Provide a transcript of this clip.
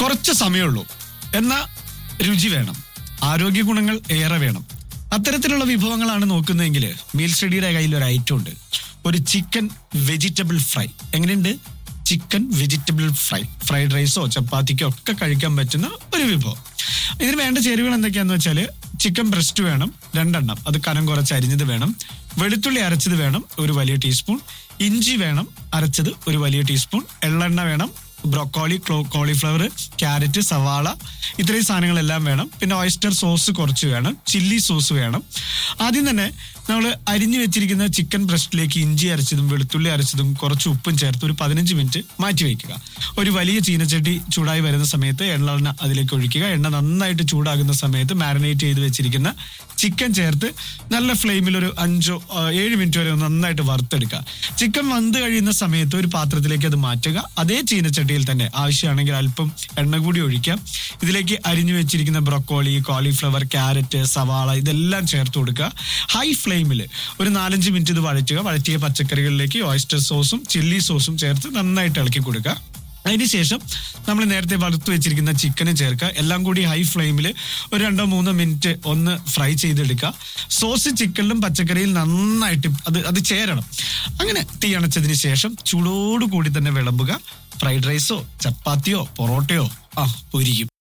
കുറച്ച് സമയമുള്ളൂ, എന്നാൽ രുചി വേണം, ആരോഗ്യ ഗുണങ്ങൾ ഏറെ വേണം. അത്തരത്തിലുള്ള വിഭവങ്ങളാണ് നോക്കുന്നതെങ്കിൽ മീൽ സ്റ്റഡിയുടെ കയ്യിൽ ഒരു ഐറ്റം ഉണ്ട്, ഒരു ചിക്കൻ വെജിറ്റബിൾ ഫ്രൈ. എങ്ങനെയുണ്ട്? Chicken vegetable fry. ഫ്രൈഡ് റൈസോ ചപ്പാത്തിക്കോ ഒക്കെ കഴിക്കാൻ പറ്റുന്ന ഒരു വിഭവം. ഇതിന് വേണ്ട ചേരുവകൾ എന്തൊക്കെയാന്ന് വെച്ചാൽ, ചിക്കൻ ബ്രസ്റ്റ് വേണം 2 എണ്ണം, അത് കനം കുറച്ച് അരിഞ്ഞത് വേണം. വെളുത്തുള്ളി അരച്ചത് വേണം 1 വലിയ ടീസ്പൂൺ. ഇഞ്ചി വേണം അരച്ചത് 1 വലിയ ടീസ്പൂൺ. എള്ളെണ്ണ വേണം. ബ്രോക്കോളി, കോളിഫ്ലവർ, ക്യാരറ്റ്, സവാള, ഇത്രയും സാധനങ്ങളെല്ലാം വേണം. പിന്നെ ഓയിസ്റ്റർ സോസ് കുറച്ച് വേണം. ചില്ലി സോസ് വേണം. ആദ്യം തന്നെ നമ്മൾ അരിഞ്ഞു വെച്ചിരിക്കുന്ന ചിക്കൻ ബ്രസ്റ്റിലേക്ക് ഇഞ്ചി അരച്ചതും വെളുത്തുള്ളി അരച്ചതും കുറച്ച് ഉപ്പും ചേർത്ത് ഒരു 15 മിനിറ്റ് മാറ്റി വയ്ക്കുക. ഒരു വലിയ ചീനച്ചട്ടി ചൂടായി വരുന്ന സമയത്ത് എള്ളെണ്ണ അതിലേക്ക് ഒഴിക്കുക. എണ്ണ നന്നായിട്ട് ചൂടാകുന്ന സമയത്ത് മാരിനേറ്റ് ചെയ്ത് വെച്ചിരിക്കുന്ന ചിക്കൻ ചേർത്ത് നല്ല ഫ്ലെയിമിൽ ഒരു 5-7 മിനിറ്റ് വരെ നന്നായിട്ട് വറുത്തെടുക്കുക. ചിക്കൻ വെന്ത് കഴിയുന്ന സമയത്ത് ഒരു പാത്രത്തിലേക്ക് അത് മാറ്റുക. അതേ ചീനച്ചട്ടിയിൽ തന്നെ ആവശ്യമാണെങ്കിൽ അല്പം എണ്ണ കൂടി ഒഴിക്കാം. ഇതിലേക്ക് അരിഞ്ഞു വെച്ചിരിക്കുന്ന ബ്രോക്കോളി, കോളിഫ്ലവർ, ക്യാരറ്റ്, സവാള ഇതെല്ലാം ചേർത്ത് കൊടുക്കുക. ഹൈ ഫ്ലെയിമിൽ ഒരു 4-5 മിനിറ്റ് ഇത് വഴറ്റുക. വഴറ്റിയ പച്ചക്കറികളിലേക്ക് ഓയിസ്റ്റർ സോസും ചില്ലി സോസും ചേർത്ത് നന്നായിട്ട് ഇളക്കി കൊടുക്കുക. അതിനുശേഷം നമ്മൾ നേരത്തെ വറുത്ത് വെച്ചിരിക്കുന്ന ചിക്കനും ചേർക്കുക. എല്ലാം കൂടി ഹൈ ഫ്ലെയിമിൽ ഒരു 2-3 മിനിറ്റ് ഒന്ന് ഫ്രൈ ചെയ്തെടുക്കുക. സോസ് ചിക്കനിലും പച്ചക്കറിയിൽ നന്നായിട്ട് അത് ചേരണം. അങ്ങനെ തീ അണച്ചതിന് ശേഷം ചൂടോടുകൂടി തന്നെ വിളമ്പുക. ഫ്രൈഡ് റൈസോ ചപ്പാത്തിയോ പൊറോട്ടയോ പൊരിക്കും.